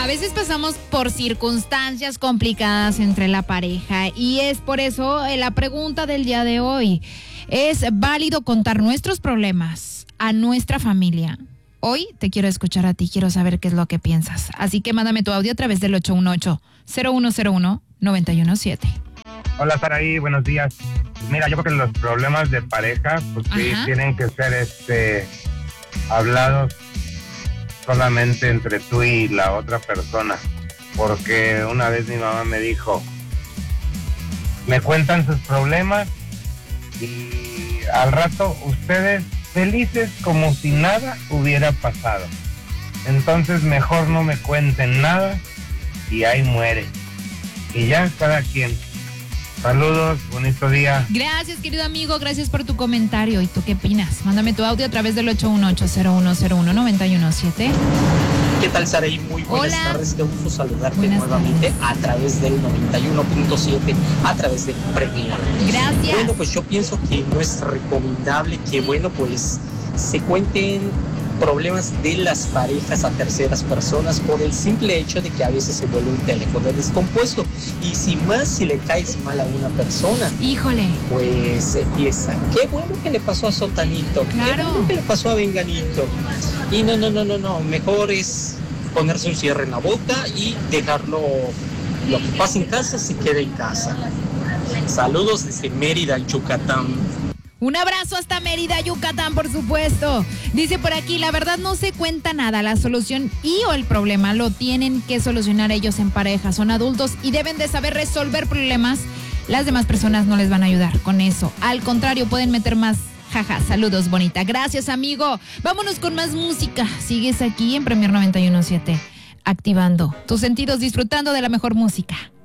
veces pasamos por circunstancias complicadas entre la pareja y es por eso la pregunta del día de hoy. ¿Es válido contar nuestros problemas a nuestra familia? Hoy te quiero escuchar a ti, quiero saber qué es lo que piensas. Así que mándame tu audio a través del 818-0101-917. Hola Saraí, buenos días. Mira, yo creo que los problemas de pareja pues sí tienen que ser hablados solamente entre tú y la otra persona. Porque una vez mi mamá me dijo, me cuentan sus problemas y al rato ustedes felices como si nada hubiera pasado. Entonces mejor no me cuenten nada y ahí muere. Y ya cada quien. Saludos, bonito día. Gracias, querido amigo, gracias por tu comentario. ¿Y tú qué opinas? Mándame tu audio a través del 818-0101-917. ¿Qué tal, Saraí? Muy buenas tardes. Qué gusto saludarte nuevamente a través del 91.7, a través de Premier. Gracias. Bueno, pues yo pienso que no es recomendable que, se cuenten problemas de las parejas a terceras personas por el simple hecho de que a veces se vuelve un teléfono descompuesto. Y si le caes mal a una persona, híjole, pues empieza, qué bueno que le pasó a Sotanito, claro, qué bueno que le pasó a Venganito. Y no, mejor es ponerse un cierre en la boca y dejarlo, lo que pasa en casa se queda en casa. Saludos desde Mérida, Yucatán. Un abrazo hasta Mérida, Yucatán, por supuesto. Dice por aquí, la verdad no se cuenta nada. La solución o el problema lo tienen que solucionar ellos en pareja. Son adultos y deben de saber resolver problemas. Las demás personas no les van a ayudar con eso. Al contrario, pueden meter más. Jaja, saludos, bonita. Gracias, amigo. Vámonos con más música. Sigues aquí en Premier 91.7, activando tus sentidos, disfrutando de la mejor música.